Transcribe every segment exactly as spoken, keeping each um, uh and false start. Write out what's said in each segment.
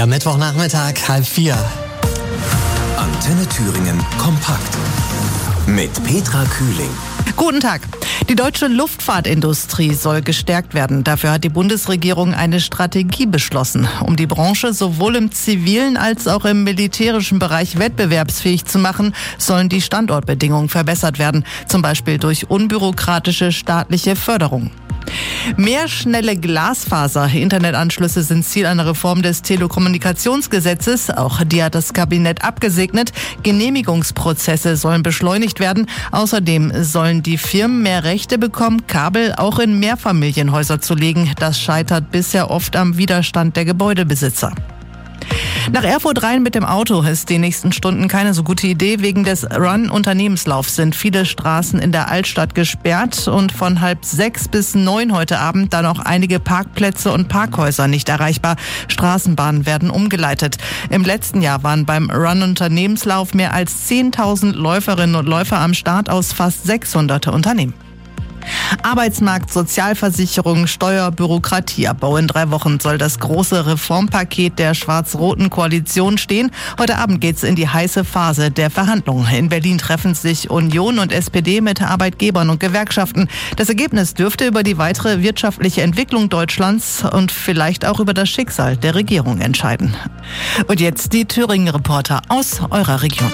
Ja, Mittwochnachmittag, halb vier. Antenne Thüringen kompakt mit Petra Kühling. Guten Tag. Die deutsche Luftfahrtindustrie soll gestärkt werden. Dafür hat die Bundesregierung eine Strategie beschlossen, um die Branche sowohl im zivilen als auch im militärischen Bereich wettbewerbsfähig zu machen, sollen die Standortbedingungen verbessert werden, zum Beispiel durch unbürokratische staatliche Förderung. Mehr schnelle Glasfaser-Internetanschlüsse sind Ziel einer Reform des Telekommunikationsgesetzes. Auch die hat das Kabinett abgesegnet. Genehmigungsprozesse sollen beschleunigt werden. Außerdem sollen die Firmen mehr Rechte bekommen, Kabel auch in Mehrfamilienhäuser zu legen. Das scheitert bisher oft am Widerstand der Gebäudebesitzer. Nach Erfurt rein mit dem Auto ist die nächsten Stunden keine so gute Idee. Wegen des Run-Unternehmenslaufs sind viele Straßen in der Altstadt gesperrt und von halb sechs bis neun heute Abend dann auch einige Parkplätze und Parkhäuser nicht erreichbar. Straßenbahnen werden umgeleitet. Im letzten Jahr waren beim Run-Unternehmenslauf mehr als zehntausend Läuferinnen und Läufer am Start aus fast sechshundert Unternehmen. Arbeitsmarkt, Sozialversicherung, Steuer, Bürokratieabbau. In drei Wochen soll das große Reformpaket der schwarz-roten Koalition stehen. Heute Abend geht's in die heiße Phase der Verhandlungen. In Berlin treffen sich Union und S P D mit Arbeitgebern und Gewerkschaften. Das Ergebnis dürfte über die weitere wirtschaftliche Entwicklung Deutschlands und vielleicht auch über das Schicksal der Regierung entscheiden. Und jetzt die Thüringen-Reporter aus eurer Region.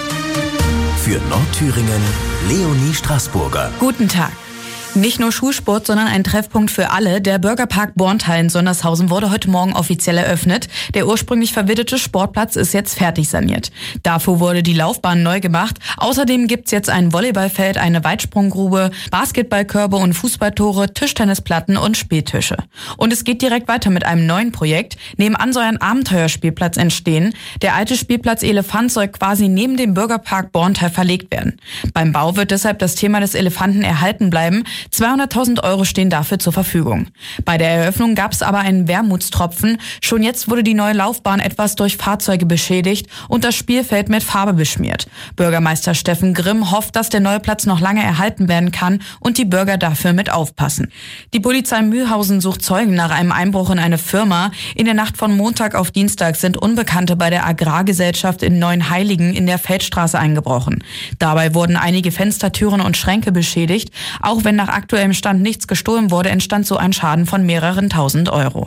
Für Nordthüringen Leonie Straßburger. Guten Tag. Nicht nur Schulsport, sondern ein Treffpunkt für alle. Der Bürgerpark Borntal in Sondershausen wurde heute Morgen offiziell eröffnet. Der ursprünglich verwitterte Sportplatz ist jetzt fertig saniert. Dafür wurde die Laufbahn neu gemacht. Außerdem gibt's jetzt ein Volleyballfeld, eine Weitsprunggrube, Basketballkörbe und Fußballtore, Tischtennisplatten und Spieltische. Und es geht direkt weiter mit einem neuen Projekt. Nebenan soll ein Abenteuerspielplatz entstehen. Der alte Spielplatz Elefant soll quasi neben dem Bürgerpark Borntal verlegt werden. Beim Bau wird deshalb das Thema des Elefanten erhalten bleiben. zweihunderttausend Euro stehen dafür zur Verfügung. Bei der Eröffnung gab es aber einen Wermutstropfen. Schon jetzt wurde die neue Laufbahn etwas durch Fahrzeuge beschädigt und das Spielfeld mit Farbe beschmiert. Bürgermeister Steffen Grimm hofft, dass der neue Platz noch lange erhalten werden kann und die Bürger dafür mit aufpassen. Die Polizei Mühlhausen sucht Zeugen nach einem Einbruch in eine Firma. In der Nacht von Montag auf Dienstag sind Unbekannte bei der Agrargesellschaft in Neuenheiligen in der Feldstraße eingebrochen. Dabei wurden einige Fenstertüren und Schränke beschädigt. Auch wenn nach aktuellem Stand nichts gestohlen wurde, entstand so ein Schaden von mehreren tausend Euro.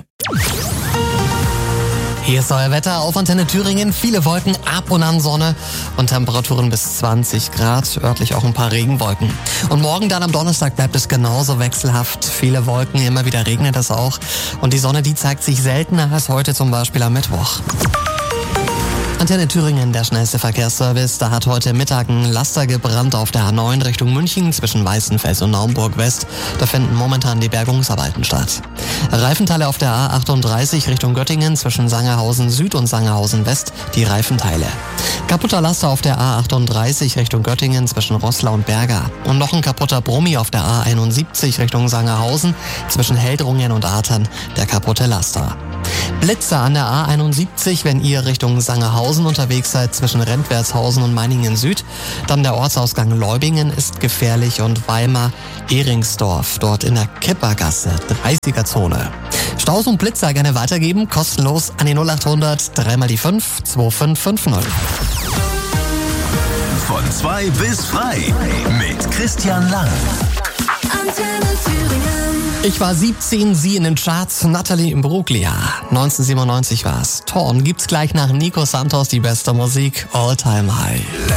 Hier ist euer Wetter auf Antenne Thüringen. Viele Wolken, ab und an Sonne und Temperaturen bis zwanzig Grad. Örtlich auch ein paar Regenwolken. Und morgen dann am Donnerstag bleibt es genauso wechselhaft. Viele Wolken, immer wieder regnet es auch. Und die Sonne, die zeigt sich seltener als heute zum Beispiel am Mittwoch. Antenne Thüringen, der schnellste Verkehrsservice. Da hat heute Mittag ein Laster gebrannt auf der A neun Richtung München zwischen Weißenfels und Naumburg West. Da finden momentan die Bergungsarbeiten statt. Reifenteile auf der A achtunddreißig Richtung Göttingen zwischen Sangerhausen Süd und Sangerhausen West. Die Reifenteile. Kaputter Laster auf der A achtunddreißig Richtung Göttingen zwischen Roßlau und Berga. Und noch ein kaputter Brummi auf der A einundsiebzig Richtung Sangerhausen zwischen Heldrungen und Artern. Der kaputte Laster. Blitzer an der A einundsiebzig, wenn ihr Richtung Sangerhausen unterwegs seid, zwischen Rentwertshausen und Meiningen Süd. Dann der Ortsausgang Leubingen ist gefährlich und Weimar-Ehringsdorf, dort in der Kippergasse, dreißiger Zone. Staus und Blitzer gerne weitergeben, kostenlos an die null achthundert, dreimal die fünf, zwei fünf fünf null. Von zwei bis frei mit Christian Lang. Antenne Thüringen. Ich war siebzehn, sie in den Charts, Natalie Imbruglia. neunzehnhundertsiebenundneunzig war's. Torn gibt's gleich nach Nico Santos die beste Musik, All Time High.